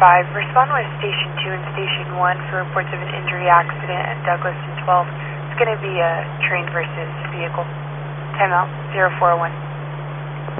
5, respond with Station 2 and Station 1 for reports of an injury accident at Douglas and 12. It's going to be a train versus vehicle. Timeout 0401.